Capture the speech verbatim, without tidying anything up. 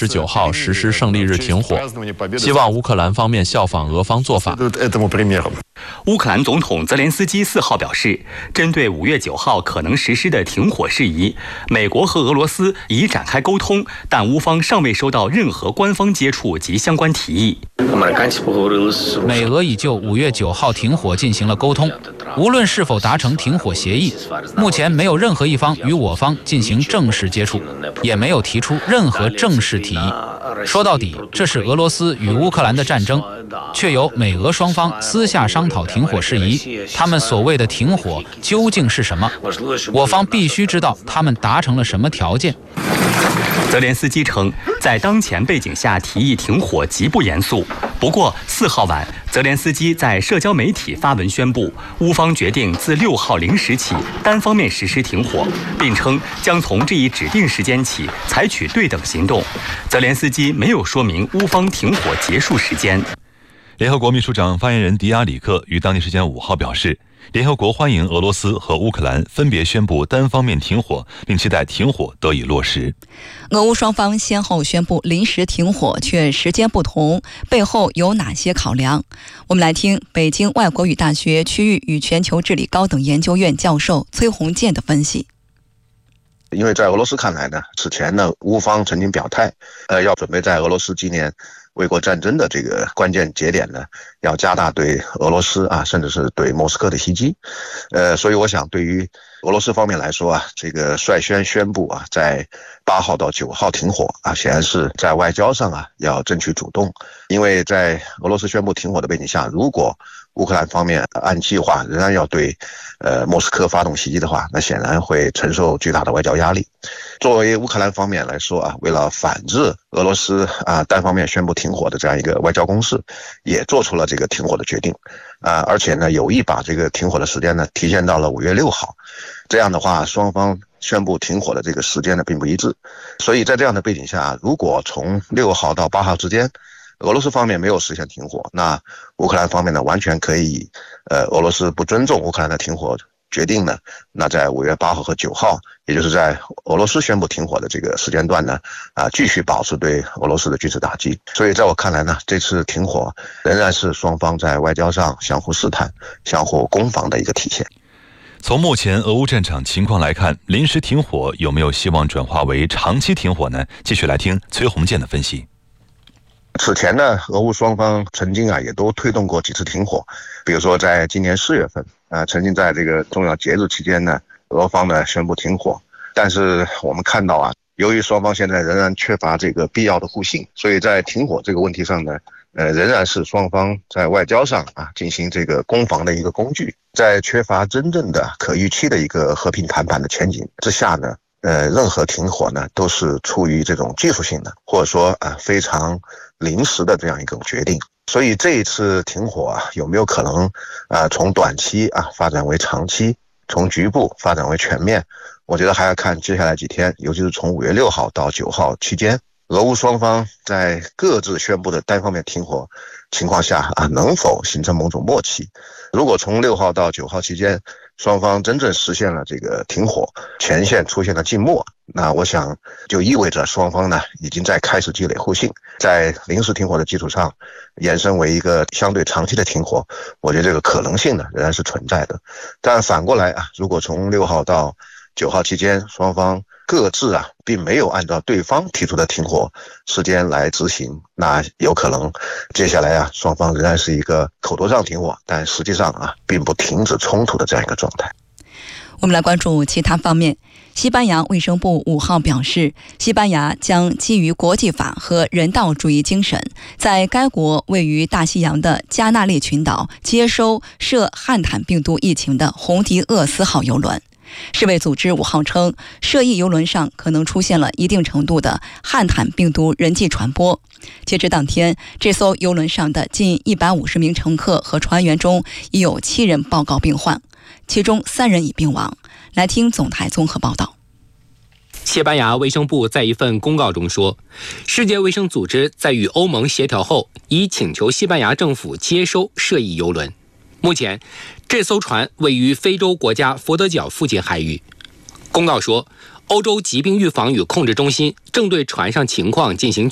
十九号实施胜利日停火，希望乌克兰方面效仿俄方做法。 乌克兰总统泽连斯基四号表示，针对五月九号可能实施的停火事宜，美国和俄罗斯已展开沟通，但乌方尚未收到任何官方接触及相关提议。 美俄已就五月九号停火进行了沟通，无论是否达成停火协议，目前没有任何一方与我方进行正式接触，也没有提出任何正式提议。说到底，这是俄罗斯与乌克兰的战争，却由美俄双方私下商讨停火事宜。他们所谓的停火究竟是什么？我方必须知道他们达成了什么条件。 泽连斯基称，在当前背景下提议停火极不严肃。不过四号晚，泽连斯基在社交媒体发文宣布，乌方决定自六号零时起单方面实施停火，并称将从这一指定时间起采取对等行动。泽连斯基没有说明乌方停火结束时间。 联合国秘书长发言人迪亚里克于当地时间五号表示，联合国欢迎俄罗斯和乌克兰分别宣布单方面停火，并期待停火得以落实。 俄乌双方先后宣布临时停火，却时间不同，背后有哪些考量？我们来听北京外国语大学区域与全球治理高等研究院教授崔洪建的分析。 因为在俄罗斯看来呢，此前呢，乌方曾经表态，呃，要准备在俄罗斯纪念卫国战争的这个关键节点呢，要加大对俄罗斯啊，甚至是对莫斯科的袭击。呃，所以我想，对于俄罗斯方面来说啊，这个率先宣布啊，在八号到九号停火啊，显然是在外交上啊要争取主动。因为在俄罗斯宣布停火的背景下，如果乌克兰方面按计划仍然要对呃莫斯科发动袭击的话，那显然会承受巨大的外交压力。作为乌克兰方面来说啊，为了反制俄罗斯啊单方面宣布停火的这样一个外交攻势，也做出了这个停火的决定啊，而且呢有意把这个停火的时间呢提前到了五月六号。这样的话，双方宣布停火的这个时间呢并不一致。所以在这样的背景下，如果从六号到八号之间俄罗斯方面没有实现停火，那乌克兰方面呢完全可以呃俄罗斯不尊重乌克兰的停火决定呢，那在五月八号和九号，也就是在俄罗斯宣布停火的这个时间段呢，啊，继续保持对俄罗斯的军事打击。所以在我看来呢，这次停火仍然是双方在外交上相互试探、相互攻防的一个体现。 从目前俄乌战场情况来看，临时停火有没有希望转化为长期停火呢？继续来听崔洪建的分析。 此前呢，俄乌双方曾经啊也都推动过几次停火，比如说在今年四月份啊，曾经在这个重要节日期间呢，俄方呢宣布停火。但是我们看到啊，由于双方现在仍然缺乏这个必要的互信，所以在停火这个问题上呢，呃，仍然是双方在外交上啊进行这个攻防的一个工具。在缺乏真正的可预期的一个和平谈判的前景之下呢，呃，任何停火呢都是出于这种技术性的，或者说啊、呃、非常临时的这样一种决定。所以这一次停火啊，有没有可能啊、呃、从短期啊发展为长期，从局部发展为全面？我觉得还要看接下来几天，尤其是从五月六号到九号期间，俄乌双方在各自宣布的单方面停火情况下啊，能否形成某种默契？如果从六号到九号期间，双方真正实现了这个停火，前线出现了静默，那我想就意味着双方呢已经在开始积累互信，在临时停火的基础上延伸为一个相对长期的停火，我觉得这个可能性呢仍然是存在的。但反过来啊，如果从六号到九号期间，双方各自啊并没有按照对方提出的停火时间来执行，那有可能接下来啊双方仍然是一个口头上停火，但实际上啊并不停止冲突的这样一个状态。 我们来关注其他方面。西班牙卫生部五号表示，西班牙将基于国际法和人道主义精神，在该国位于大西洋的加那利群岛接收涉汉坦病毒疫情的红迪厄斯号邮轮。世卫组织五号称，涉疫邮轮上可能出现了一定程度的汉坦病毒人际传播。截至当天，这艘邮轮上的近一百五十名乘客和船员中，已有七人报告病患，其中三人已病亡。来听总台综合报道。 西班牙卫生部在一份公告中说，世界卫生组织在与欧盟协调后，已请求西班牙政府接收涉疫邮轮。目前，这艘船位于非洲国家佛得角附近海域。公告说，欧洲疾病预防与控制中心正对船上情况进行